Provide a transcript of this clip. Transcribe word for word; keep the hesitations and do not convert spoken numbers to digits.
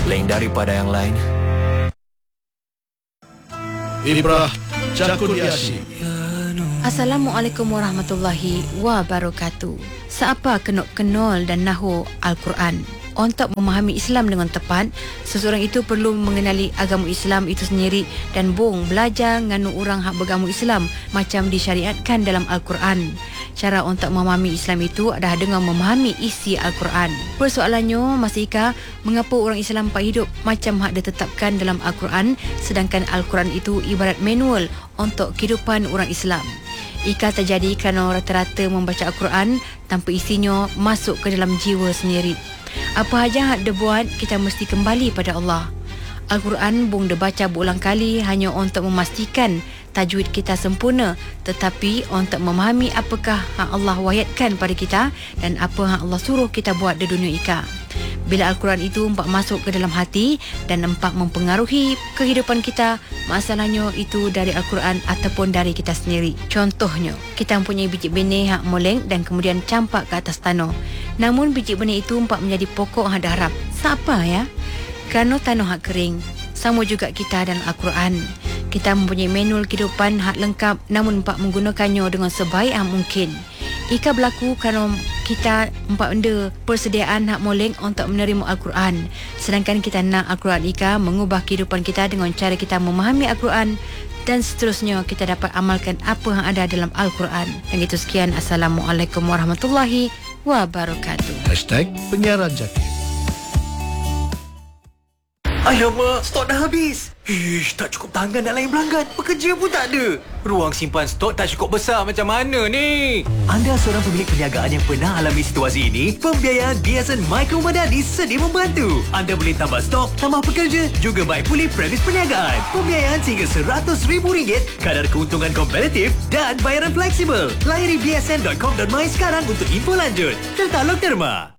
lain daripada yang lain. Ibrah Jakuniashi. Assalamualaikum warahmatullahi wabarakatuh. Seapa kenok kenol dan nahu Al-Quran. Untuk memahami Islam dengan tepat, seseorang itu perlu mengenali agama Islam itu sendiri dan bong belajar nganu orang hak beragama Islam macam disyariatkan dalam Al-Quran. Cara untuk memahami Islam itu adalah dengan memahami isi Al-Quran. Persoalannya, Mas Ika, mengapa orang Islam pak hidup macam hak ditetapkan dalam Al-Quran sedangkan Al-Quran itu ibarat manual untuk kehidupan orang Islam? Ika terjadi kerana rata-rata membaca Al-Quran tanpa isinya masuk ke dalam jiwa sendiri. Apa saja hak dia buat, kita mesti kembali pada Allah. Al-Quran bung dia baca berulang kali hanya untuk memastikan tajwid kita sempurna, tetapi untuk memahami apakah hak Allah wayatkan pada kita dan apa hak Allah suruh kita buat di dunia Ika. Bila Al-Quran itu empat masuk ke dalam hati dan empat mempengaruhi kehidupan kita, masalahnya itu dari Al-Quran ataupun dari kita sendiri. Contohnya, kita mempunyai biji benih hak moleng dan kemudian campak ke atas tanah. Namun biji benih itu empat menjadi pokok hak darab. Siapa ya? Kerana tanah hak kering. Sama juga kita dan Al-Quran. Kita mempunyai manual kehidupan hak lengkap namun empat menggunakannya dengan sebaik yang mungkin. Ika berlaku kerana kita empat benda persediaan hak moleng untuk menerima Al-Quran. Sedangkan kita nak Al-Quran Ika mengubah kehidupan kita dengan cara kita memahami Al-Quran dan seterusnya kita dapat amalkan apa yang ada dalam Al-Quran. Dan itu sekian. Assalamualaikum warahmatullahi wabarakatuh. Hashtag Penyiaran Jati. Alamak, stok dah habis. Ish, tak cukup tangan nak layan pelanggan. Pekerja pun tak ada. Ruang simpan stok tak cukup besar, macam mana ni? Anda seorang pemilik perniagaan yang pernah alami situasi ini? Pembiayaan B S N Micro Madani sedia membantu. Anda boleh tambah stok, tambah pekerja, juga baik pulih premis perniagaan. Pembiayaan sehingga seratus ribu ringgit, kadar keuntungan kompetitif dan bayaran fleksibel. Layari b s n dot com dot my sekarang untuk info lanjut. Tertaluk terma.